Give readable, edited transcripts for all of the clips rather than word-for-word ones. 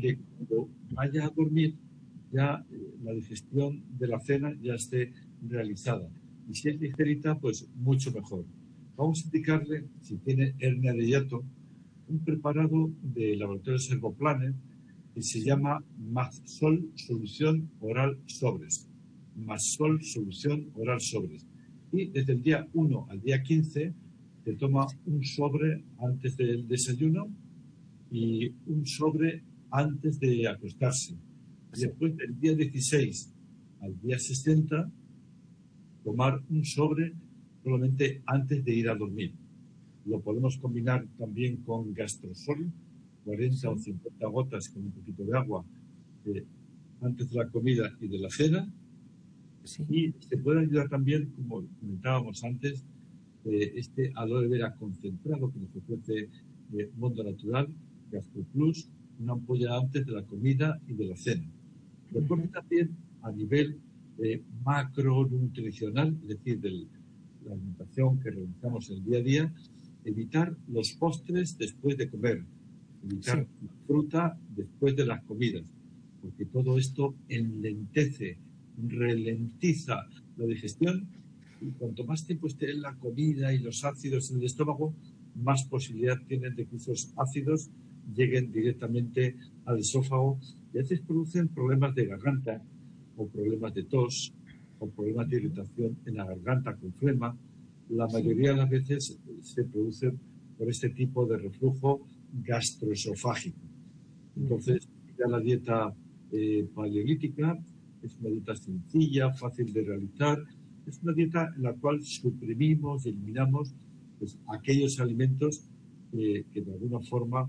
que cuando vaya a dormir ya la digestión de la cena ya esté realizada. Y si es ligerita, pues mucho mejor. Vamos a indicarle, si tiene hernia de hiato, un preparado de Laboratorios Herboplan que se llama Maxol Solución Oral Sobres. Maxol Solución Oral Sobres. Y desde el día 1 al día 15 se toma un sobre antes del desayuno y un sobre antes de acostarse. Y después del día 16 al día 60, tomar un sobre solamente antes de ir a dormir. Lo podemos combinar también con Gastrosol, 40 o 50 gotas con un poquito de agua antes de la comida y de la cena. Sí. Y se puede ayudar también, como comentábamos antes, este aloe vera concentrado que nos ofrece Mundo Natural, GastroPlus, una ampolla antes de la comida y de la cena. Recuerden también a nivel macronutricional, es decir, de la alimentación que realizamos el día a día, evitar los postres después de comer, evitar la fruta después de las comidas, porque todo esto enlentece, ralentiza la digestión y cuanto más tiempo esté en la comida y los ácidos en el estómago, más posibilidad tienen de que esos ácidos lleguen directamente al esófago y a veces producen problemas de garganta o problemas de tos o problemas de irritación en la garganta con flema. La mayoría de las veces se produce por este tipo de reflujo gastroesofágico. Entonces, ya la dieta paleolítica es una dieta sencilla, fácil de realizar. Es una dieta en la cual suprimimos y eliminamos pues, aquellos alimentos que de alguna forma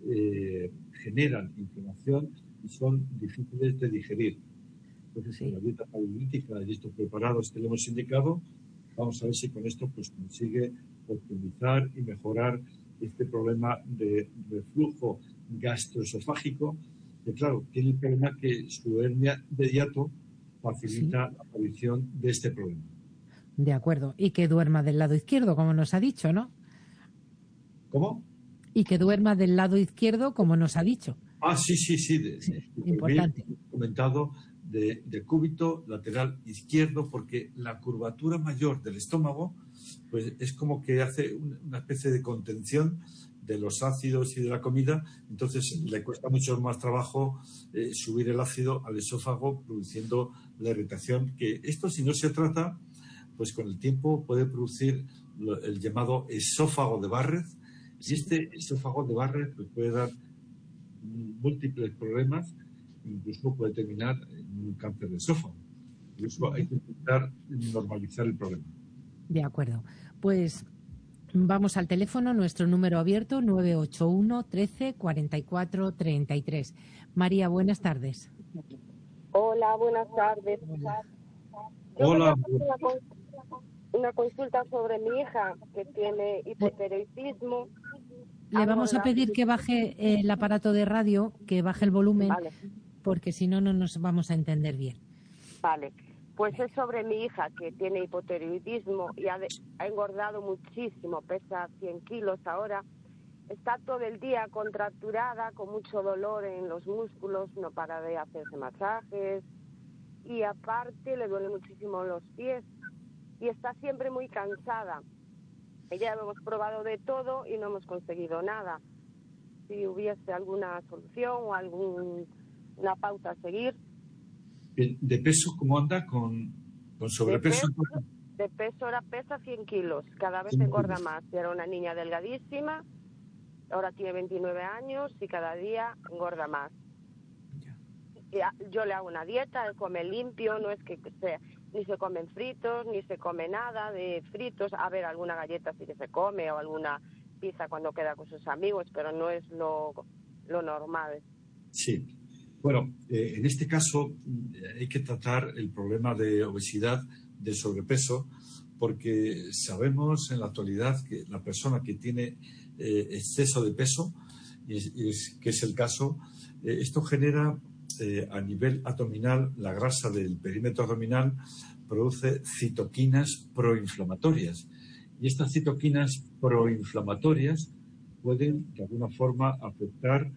generan inflamación y son difíciles de digerir. Entonces, con la dieta paleolítica y estos preparados que le hemos indicado, vamos a ver si con esto pues consigue optimizar y mejorar este problema de reflujo gastroesofágico, que claro, tiene el problema que su hernia de hiato facilita la aparición de este problema. De acuerdo. Y que duerma del lado izquierdo, como nos ha dicho, ¿no? ¿Cómo? Y que duerma del lado izquierdo, como nos ha dicho. Ah, sí. Importante. He comentado de cúbito lateral izquierdo, porque la curvatura mayor del estómago pues es como que hace una especie de contención de los ácidos y de la comida, entonces le cuesta mucho más trabajo subir el ácido al esófago, produciendo la irritación, que esto, si no se trata, pues con el tiempo puede producir el llamado esófago de Barrett, y este esófago de Barrett pues puede dar múltiples problemas, incluso puede terminar en un cáncer de esófago. Por eso hay que intentar normalizar el problema. De acuerdo. Pues vamos al teléfono, nuestro número abierto, 981 13 44 33. María, buenas tardes. Hola, buenas tardes. Hola. Una consulta sobre mi hija que tiene hipotiroidismo. Le vamos a pedir que baje el aparato de radio, que baje el volumen, vale, porque si no, no nos vamos a entender bien. Vale. Pues es sobre mi hija que tiene hipotiroidismo y ha engordado muchísimo, pesa 100 kilos ahora. Está todo el día contracturada, con mucho dolor en los músculos, no para de hacerse masajes y aparte le duelen muchísimo los pies y está siempre muy cansada. Ya hemos probado de todo y no hemos conseguido nada. Si hubiese alguna solución o alguna pauta a seguir. ¿De peso cómo anda? ¿Con sobrepeso? De peso ahora pesa 100 kilos, cada vez engorda más. Era una niña delgadísima, ahora tiene 29 años y cada día engorda más. Yo le hago una dieta, él come limpio, no es que ni se comen fritos, ni se come nada de fritos. A ver, alguna galleta sí que se come o alguna pizza cuando queda con sus amigos, pero no es lo normal. Sí. Bueno, en este caso hay que tratar el problema de obesidad, de sobrepeso, porque sabemos en la actualidad que la persona que tiene exceso de peso, que es el caso, esto genera a nivel abdominal, la grasa del perímetro abdominal produce citoquinas proinflamatorias. Y estas citoquinas proinflamatorias pueden, de alguna forma, afectar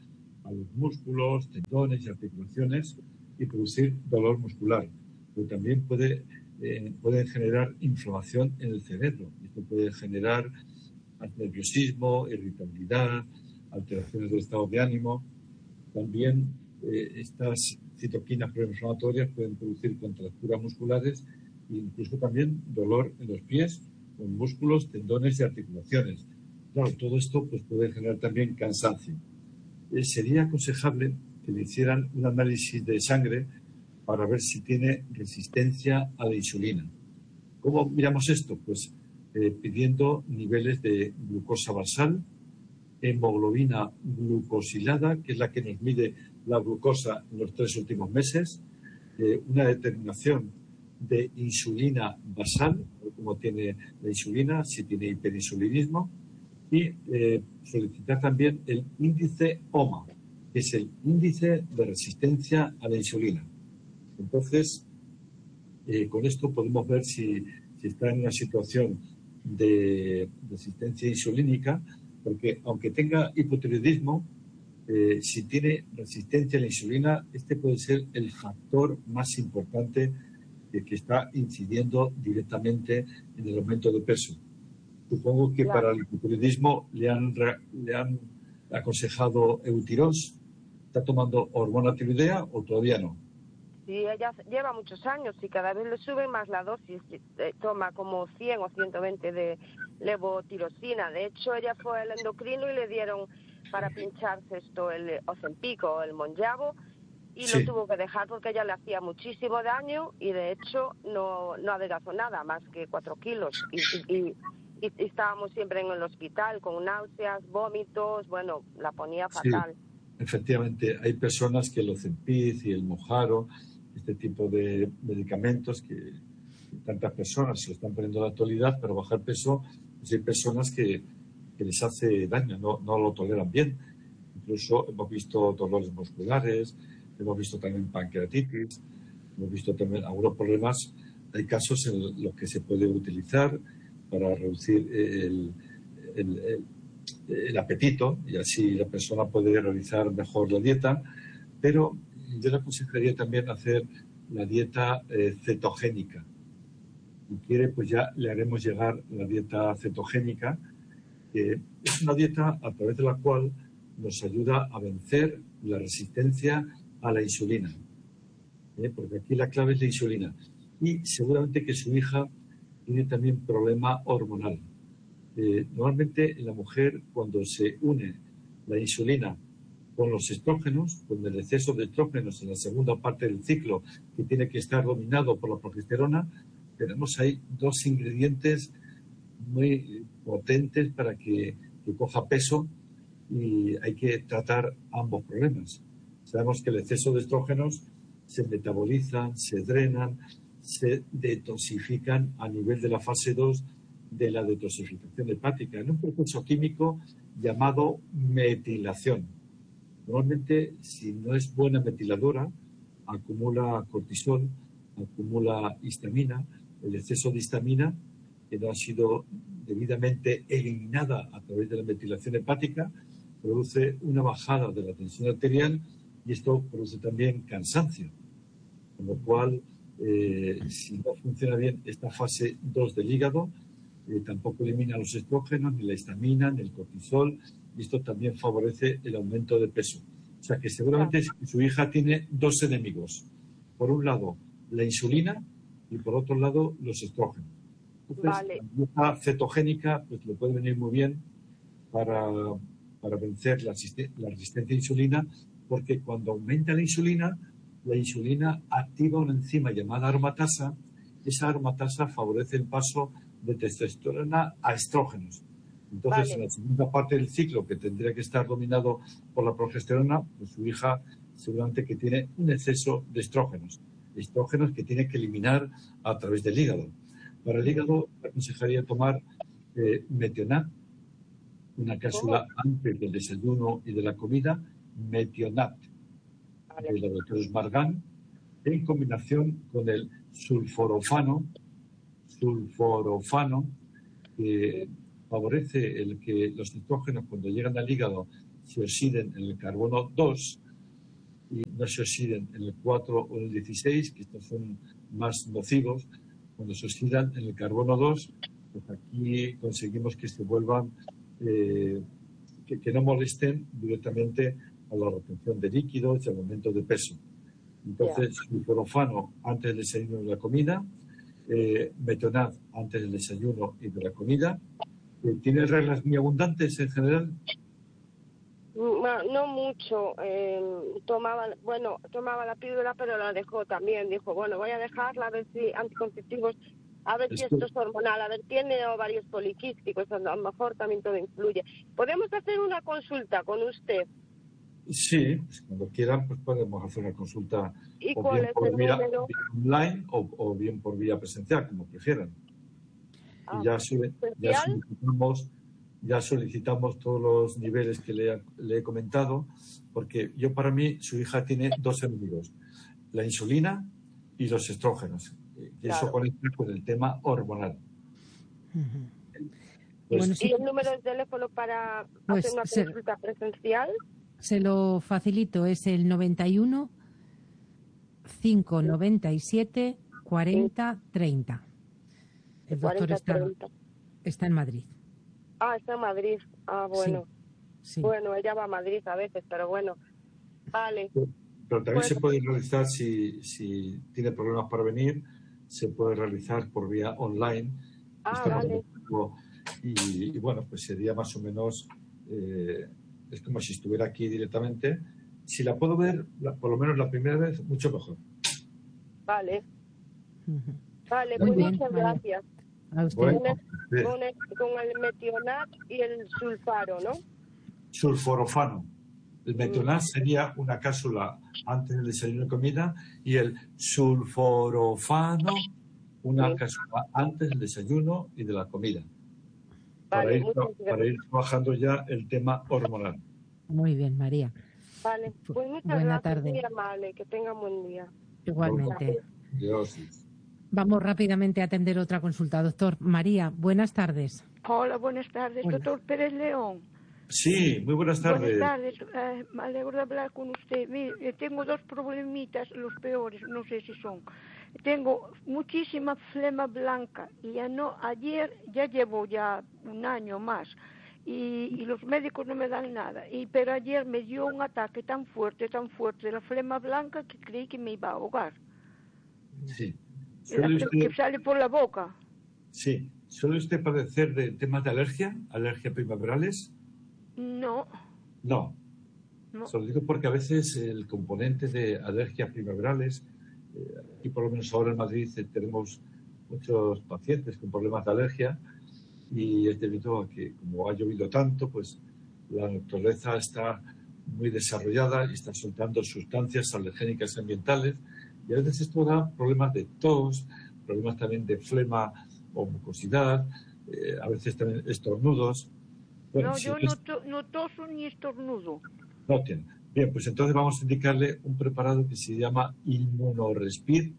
a los músculos, tendones y articulaciones y producir dolor muscular. Pero también puede generar inflamación en el cerebro. Esto puede generar nerviosismo, irritabilidad, alteraciones del estado de ánimo. También estas citoquinas proinflamatorias pueden producir contracturas musculares e incluso también dolor en los pies, con músculos, tendones y articulaciones. Claro, todo esto pues, puede generar también cansancio. Sería aconsejable que le hicieran un análisis de sangre para ver si tiene resistencia a la insulina. ¿Cómo miramos esto? Pues pidiendo niveles de glucosa basal, hemoglobina glucosilada, que es la que nos mide la glucosa en los 3 últimos meses, una determinación de insulina basal, cómo tiene la insulina, si tiene hiperinsulinismo, y solicitar también el índice OMA, que es el índice de resistencia a la insulina. Entonces, con esto podemos ver si está en una situación de resistencia insulínica, porque aunque tenga hipotiroidismo, si tiene resistencia a la insulina, este puede ser el factor más importante que está incidiendo directamente en el aumento de peso. Supongo que para el hipotiroidismo le han aconsejado Eutirox. ¿Está tomando hormona tiroidea o todavía no? Sí, ella lleva muchos años y cada vez le sube más la dosis. Toma como 100 o 120 de levotirosina. De hecho, ella fue al endocrino y le dieron para pincharse el Ozempic o el Monjaro y Sí. lo tuvo que dejar porque ella le hacía muchísimo daño y de hecho no adelgazó nada, más que 4 kilos. Y estábamos siempre en el hospital con náuseas, vómitos, bueno, la ponía fatal. Sí, efectivamente, hay personas que el Ozempic y el Mounjaro, este tipo de medicamentos que tantas personas se lo están poniendo en la actualidad para bajar peso, pues hay personas que les hace daño, no lo toleran bien. Incluso hemos visto dolores musculares, hemos visto también pancreatitis, hemos visto también algunos problemas. Hay casos en los que se puede utilizar para reducir el apetito y así la persona puede realizar mejor la dieta, pero yo le aconsejaría también hacer la dieta cetogénica. Si quiere, pues ya le haremos llegar la dieta cetogénica, que es una dieta a través de la cual nos ayuda a vencer la resistencia a la insulina, porque aquí la clave es la insulina. Y seguramente que su hija tiene también problema hormonal. Normalmente en la mujer, cuando se une la insulina con los estrógenos, con el exceso de estrógenos en la segunda parte del ciclo, que tiene que estar dominado por la progesterona, tenemos ahí 2 ingredientes muy potentes para que coja peso y hay que tratar ambos problemas. Sabemos que el exceso de estrógenos se metabolizan, se drenan, se detoxifican a nivel de la fase 2 de la detoxificación hepática, en un proceso químico llamado metilación. Normalmente, si no es buena metiladora, acumula cortisol, acumula histamina. El exceso de histamina, que no ha sido debidamente eliminada a través de la metilación hepática, produce una bajada de la tensión arterial y esto produce también cansancio. Con lo cual, si no funciona bien esta fase 2 del hígado, tampoco elimina los estrógenos, ni la histamina, ni el cortisol, y esto también favorece el aumento de peso. O sea que seguramente su hija tiene 2 enemigos. Por un lado, la insulina y por otro lado, los estrógenos. Entonces, Vale. la dieta cetogénica pues, le puede venir muy bien para vencer la resistencia a insulina, porque cuando aumenta la insulina activa una enzima llamada aromatasa. Esa aromatasa favorece el paso de testosterona a estrógenos. Entonces, en la segunda parte del ciclo, que tendría que estar dominado por la progesterona, pues su hija seguramente que tiene un exceso de estrógenos que tiene que eliminar a través del hígado. Para el hígado, le aconsejaría tomar Metionat, una cápsula antes del desayuno y de la comida, Metionat, de Laboratorios Margan, en combinación con el sulforofano, que favorece el que los estrógenos, cuando llegan al hígado, se oxiden en el carbono 2 y no se oxiden en el 4 o en el 16, que estos son más nocivos. Cuando se oxidan en el carbono 2, pues aquí conseguimos que se vuelvan, que no molesten directamente a la retención de líquidos y al aumento de peso. Entonces, sulforofano antes del desayuno y de la comida, metonat antes del desayuno y de la comida. ¿Tiene reglas muy abundantes en general? No mucho. Tomaba la píldora, pero la dejó también. Dijo, bueno, voy a dejarla a ver si anticonceptivos, a ver si esto es hormonal, a ver, tiene ovarios poliquísticos, a lo mejor también todo influye. ¿Podemos hacer una consulta con usted? Sí, pues cuando quieran, pues podemos hacer una consulta ¿Y o cuál bien es por el vía número? online o bien por vía presencial, como prefieran. Y ya solicitamos todos los niveles que le he comentado, porque para mí, su hija tiene dos enemigos, la insulina y los estrógenos. Y eso conecta con el tema hormonal. Pues, bueno, ¿y el número de teléfono para hacer una consulta presencial? Se lo facilito, es el 91 597 40 30. El doctor está en Madrid. Está en Madrid. Bueno. Sí. Bueno, ella va a Madrid a veces, pero bueno. Vale. Pero también se puede realizar, si tiene problemas para venir, se puede realizar por vía online. Vale. Y bueno, pues sería más o menos, es como si estuviera aquí directamente. Si la puedo ver, por lo menos la primera vez, mucho mejor. Vale. Vale, pues muchas gracias. A usted. Con el metionat y el sulfaro, ¿no? Sulforofano. El metionat sería una cápsula antes del desayuno y comida, y el sulforofano una cápsula antes del desayuno y de la comida. Vale, para ir trabajando ya el tema hormonal. Muy bien, María. Vale, pues muchas Buena gracias, tarde. muy amable, que tenga un buen día. Igualmente. Dios. Vamos rápidamente a atender otra consulta. Doctor María, buenas tardes. Hola, buenas tardes. Hola. Doctor Pérez León. Sí, muy buenas tardes. Buenas tardes. Me alegro de hablar con usted. Mire, tengo dos problemitas, los peores, no sé si son. Tengo muchísima flema blanca y ayer ya llevo un año más y los médicos no me dan nada. Pero ayer me dio un ataque tan fuerte de la flema blanca que creí que me iba a ahogar. Sí. Que sale por la boca. Sí. ¿Suele usted padecer de temas de alergia primaverales? No. No. Se lo digo porque a veces el componente de alergias primaverales, aquí por lo menos ahora en Madrid tenemos muchos pacientes con problemas de alergia y es debido a que como ha llovido tanto, pues la naturaleza está muy desarrollada y está soltando sustancias alergénicas ambientales y a veces esto da problemas de tos, problemas también de flema o mucosidad, a veces también estornudos. Bueno, yo no toso ni estornudo. No tiene. Bien, pues entonces vamos a indicarle un preparado que se llama Immunorespir.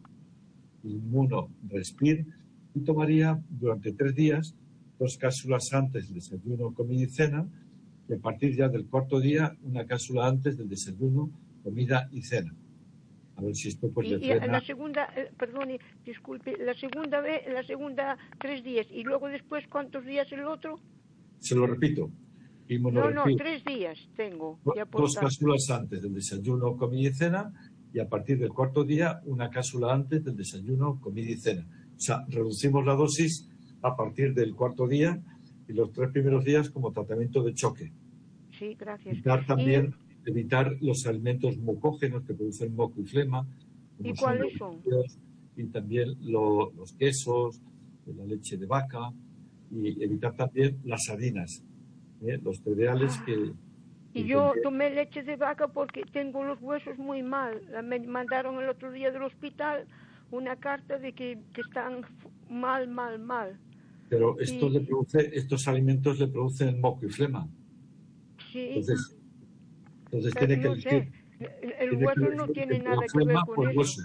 Y tomaría durante 3 días 2 cápsulas antes del desayuno, comida y cena, y a partir ya del cuarto día, una cápsula antes del desayuno, comida y cena. A ver si esto pues le frena. La segunda, perdone, disculpe, la segunda 3 días, y luego después, ¿cuántos días el otro? Se lo repito. No, 3 días tengo. 2 cápsulas antes del desayuno, comida y cena, y a partir del cuarto día, una cápsula antes del desayuno, comida y cena. O sea, reducimos la dosis a partir del cuarto día y los 3 primeros días como tratamiento de choque. Sí, gracias. Evitar los alimentos mucógenos que producen moco y flema. ¿Y cuáles son? Y también los quesos, la leche de vaca, y evitar también las harinas, los cereales que... Y yo tomé leche de vaca porque tengo los huesos muy mal. Me mandaron el otro día del hospital una carta de que están mal. Pero estos alimentos le producen moco y flema. Sí. Entonces tiene que elegir. El hueso no tiene nada que ver con eso.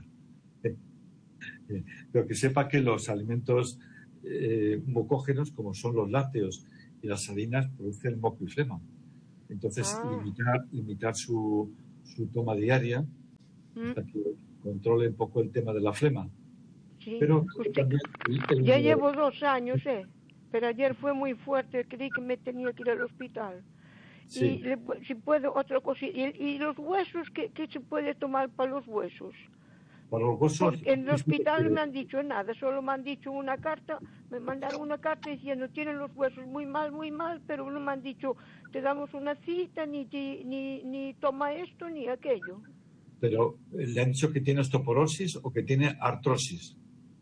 Pero que sepa que los alimentos mucógenos, como son los lácteos y las harinas, producen moco y flema. Entonces, limitar su toma diaria hasta que controle un poco el tema de la flema. Sí. Pero también ya llevo 2 años, pero ayer fue muy fuerte, creí que me tenía que ir al hospital. Sí. Y si puedo, otra cosa. ¿Y los huesos? ¿Qué se puede tomar para los huesos? Para los huesos... Porque en el hospital no me han dicho nada, solo me han dicho una carta, me mandaron una carta diciendo tienen los huesos muy mal, pero no me han dicho te damos una cita, ni toma esto, ni aquello. Pero ¿le han dicho que tiene osteoporosis o que tiene artrosis?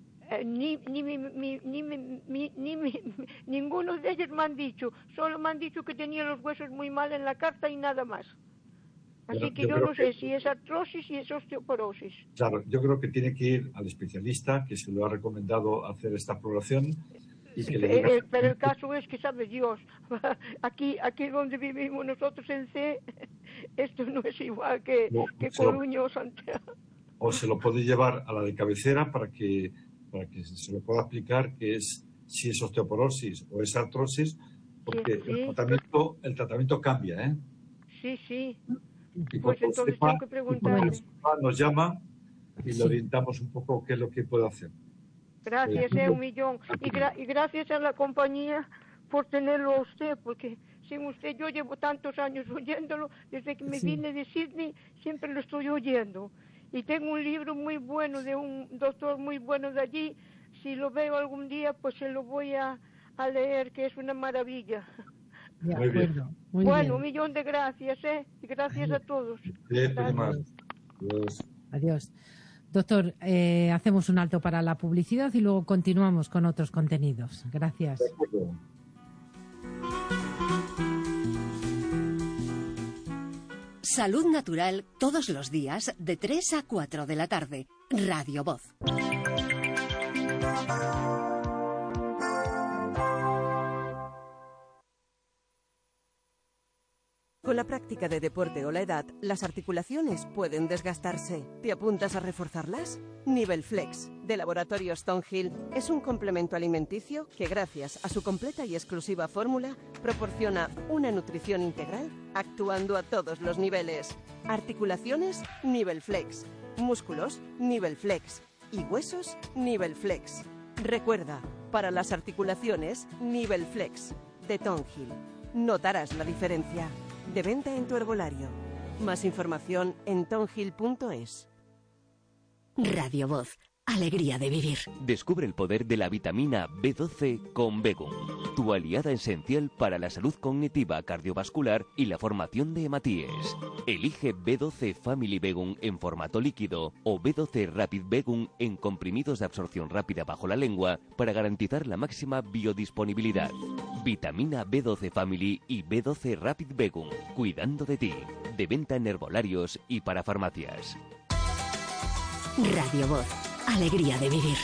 Ninguno de ellos me han dicho, solo me han dicho que tenía los huesos muy mal en la carta y nada más. Así que yo no sé si es artrosis y es osteoporosis. Claro, yo creo que tiene que ir al especialista que se lo ha recomendado hacer esta exploración. Y que pero el caso es que, sabe Dios, aquí donde vivimos nosotros en C, esto no es igual que Coruña o Santiago. O se lo puede llevar a la de cabecera para que se lo pueda explicar que es si es osteoporosis o es artrosis, porque sí. el tratamiento cambia, ¿eh? Sí. Y pues entonces tengo que preguntarle. Nos llama y le orientamos un poco qué es lo que puede hacer. Gracias, un millón. Y gracias a la compañía por tenerlo a usted, porque sin usted yo llevo tantos años oyéndolo, desde que me vine de Sydney siempre lo estoy oyendo. Y tengo un libro muy bueno de un doctor muy bueno de allí, si lo veo algún día pues se lo voy a leer, que es una maravilla. De acuerdo. Muy bueno, bien. Un millón de gracias, y gracias a todos. Adiós. Doctor, hacemos un alto para la publicidad y luego continuamos con otros contenidos. Gracias. Salud Natural todos los días de 3 a 4 de la tarde. Radio Voz. Con la práctica de deporte o la edad, las articulaciones pueden desgastarse. ¿Te apuntas a reforzarlas? Nivel Flex, de Laboratorio Stonehill, es un complemento alimenticio que, gracias a su completa y exclusiva fórmula, proporciona una nutrición integral actuando a todos los niveles. Articulaciones, Nivel Flex. Músculos, Nivel Flex. Y huesos, Nivel Flex. Recuerda, para las articulaciones, Nivel Flex, de Stonehill. Notarás la diferencia. De venta en tu herbolario. Más información en tonhill.es. Radio Voz. Alegría de vivir. Descubre el poder de la vitamina B12 con Begum, tu aliada esencial para la salud cognitiva, cardiovascular y la formación de hematíes. Elige B12 Family Begum en formato líquido o B12 Rapid Begum en comprimidos de absorción rápida bajo la lengua para garantizar la máxima biodisponibilidad. Vitamina B12 Family y B12 Rapid Begum, cuidando de ti. De venta en herbolarios y para farmacias. Radio Voz. Alegría de vivir.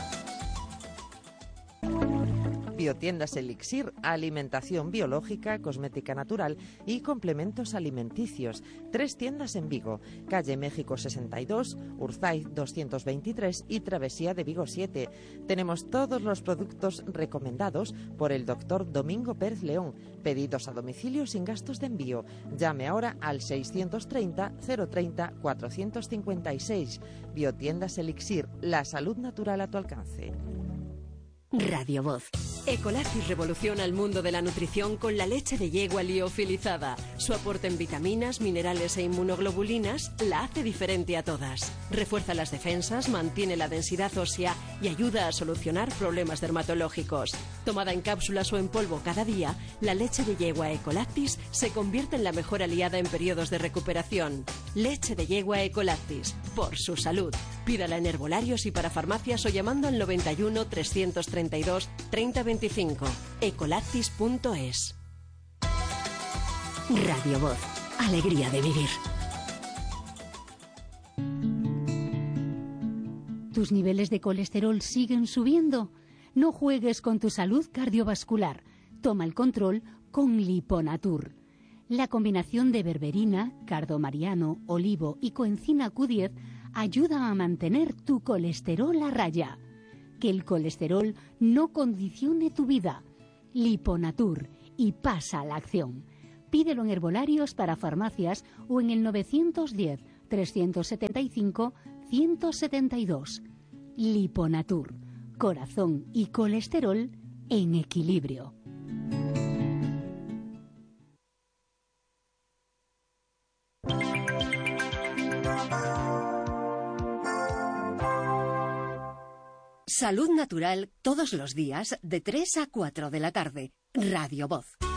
Biotiendas Elixir, alimentación biológica, cosmética natural y complementos alimenticios. 3 tiendas en Vigo, calle México 62, Urzaiz 223 y Travesía de Vigo 7. Tenemos todos los productos recomendados por el doctor Domingo Pérez León. Pedidos a domicilio sin gastos de envío. Llame ahora al 630 030 456. Biotiendas Elixir, la salud natural a tu alcance. Radio Voz. Ecolactis revoluciona el mundo de la nutrición con la leche de yegua liofilizada. Su aporte en vitaminas, minerales e inmunoglobulinas la hace diferente a todas. Refuerza las defensas, mantiene la densidad ósea y ayuda a solucionar problemas dermatológicos. Tomada en cápsulas o en polvo cada día, la leche de yegua Ecolactis se convierte en la mejor aliada en periodos de recuperación. Leche de yegua Ecolactis, por su salud. Pídala en herbolarios y para farmacias o llamando al 91 332 3025. Ecolactis.es. Radio Voz. Alegría de vivir. ¿Tus niveles de colesterol siguen subiendo? No juegues con tu salud cardiovascular. Toma el control con Liponatur. La combinación de berberina, cardomariano, olivo y coenzima Q10 ayuda a mantener tu colesterol a raya. Que el colesterol no condicione tu vida. Liponatur y pasa a la acción. Pídelo en herbolarios para farmacias o en el 910-375-172. Liponatur. Corazón y colesterol en equilibrio. Salud Natural todos los días de 3 a 4 de la tarde. Radio Voz.